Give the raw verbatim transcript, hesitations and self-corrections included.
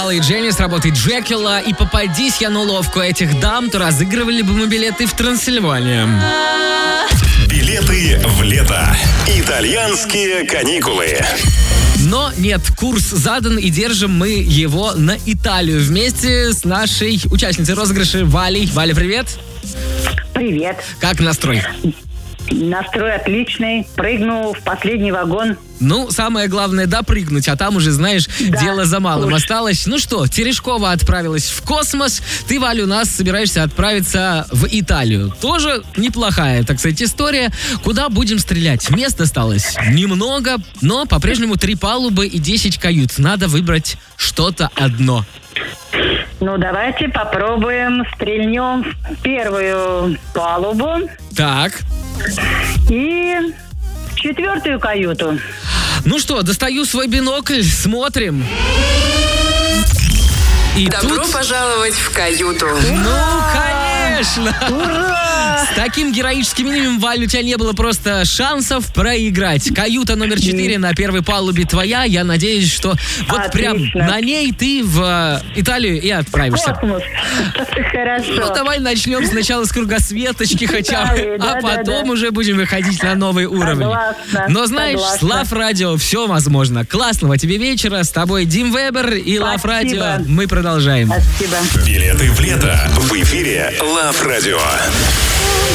И Дженнис, работает Джекила. И попадись я на уловку этих дам, то разыгрывали бы мы билеты в Трансильванию. Билеты в лето. Итальянские каникулы. Но нет, курс задан, и держим мы его на Италию вместе с нашей участницей розыгрыша Валей. Валя, привет. Привет. Как настрой? Настрой отличный. Прыгну в последний вагон. Ну, самое главное допрыгнуть, а там уже, знаешь, Да, дело за малым уж. осталось. Ну что, Терешкова отправилась в космос. Ты, Валя, у нас собираешься отправиться в Италию. Тоже неплохая, так сказать, история. Куда будем стрелять? Мест осталось немного, но по-прежнему три палубы и десять кают. Надо выбрать что-то одно. Ну, давайте попробуем. Стрельнем в первую палубу Так. и в четвертую каюту. Ну что, достаю свой бинокль, смотрим. И Добро тут... пожаловать в каюту. Ну, конечно! Ура! С таким героическим именем, Валь, у тебя не было просто шансов проиграть. Каюта номер четыре на первой палубе твоя. Я надеюсь, что вот Отлично. прям на ней ты в Италию и отправишься. Космос. Хорошо. Ну, давай начнем сначала с кругосветочки хотя бы, Италии, да, а да, потом да. уже будем выходить на новый уровень. Согласна, Но знаешь, согласна. с Лав Радио все возможно. Классного тебе вечера. С тобой Дим Вебер и Лав Спасибо. Радио. Мы продолжаем. Спасибо. Билеты в лето. В эфире Лав Радио.